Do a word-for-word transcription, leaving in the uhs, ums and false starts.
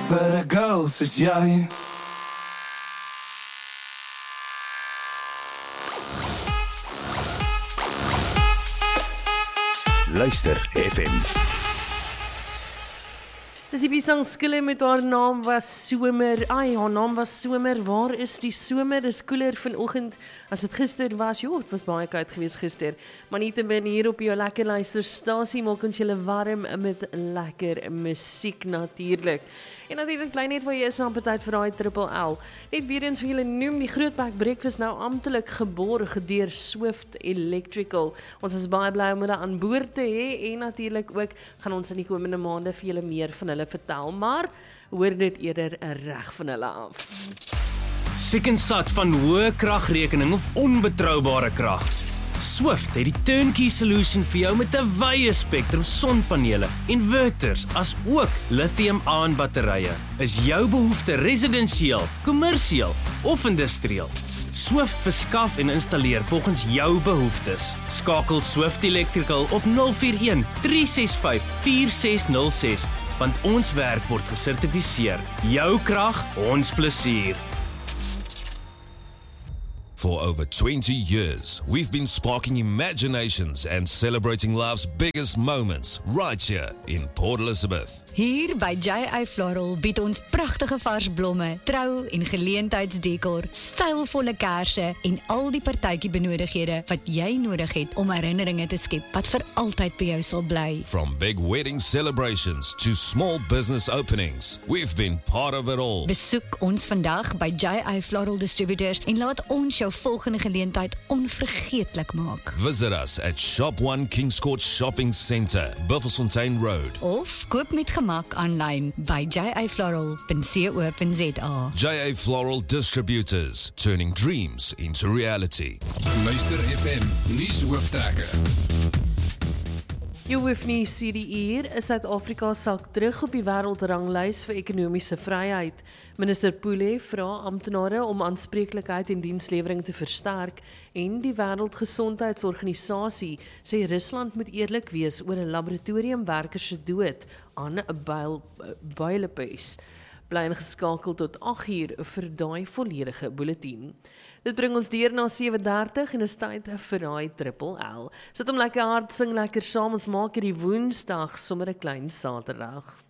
vir 'n girl soos jy. Luister F M. Dis die Bisang Skille met haar naam was Somer. Ai, haar naam was Somer. Waar is die somer? Dis koeler vanoggend as dit gister was. Jo, het was baie koud gewees gister. Maar nietemin hier op jou lekker luisterstasie maak ons julle warm met lekker musiek natuurlik. En natuurlik bly net waar jy is aan tyd vir daai Triple L. Net weer eens vir julle noem die Grootbek Breakfast nou amptelik geborg deur Swift Electrical. Ons is baie bly om hulle aan boord te hê en natuurlik ook gaan ons in die komende maande vir julle meer van hulle vertel, maar hoor dit eerder reg van hulle af. Siek en sat van hoë kragrekening of onbetroubare krag. Swift het die turnkey solution vir jou met 'n wye spektrum sonpanele, inverters as ook lithium-ion batterye. Is jou behoefte residensieel, kommersieel of industrieel? Swift verskaf en installeer volgens jou behoeftes. Skakel Swift Electrical op nul vier een drie ses vyf vier ses nul ses, want ons werk word gesertifiseer. Jou krag, ons plesier. For over twenty years, we've been sparking imaginations and celebrating life's biggest moments right here in Port Elizabeth. Hier by J A Floral bied ons pragtige vars blomme, trou- en geleentheidsdekor, stylvolle kersse en al die partytjie benodighede wat jy nodig het om herinneringe te skep wat vir altyd by jou sal bly. From big wedding celebrations to small business openings, we've been part of it all. Besoek ons vandag by J A Floral Distributors en laat ons jou volgende geleentheid onvergeetlik maak. Visit us at Shop one Kings Court Shopping Centre, Buffelsfontein Road. Of koop met gemak aanlyn by j a floral dot co dot z a. J A Floral Distributors, turning dreams into reality. Luister F M, nuus hooftrekke. Jy hoef nie sê die uur, Suid-Afrika sak terug op die wêreldranglys vir ekonomiese vryheid. Minister Pule vra amptenare om aanspreeklikheid en dienslewering te versterk en die Wêreldgesondheidsorganisasie sê Rusland moet eerlik wees oor 'n laboratoriumwerker se dood aan 'n builepuis. Bly ingeskakel tot agt uur vir daai volledige bulletin. Dit bring ons deur na sewe dertig en is tyd vir daai Triple L. Sit hom lekker hard, sing lekker saam, ons maak hierdie Woensdag sommer 'n klein Saterdag.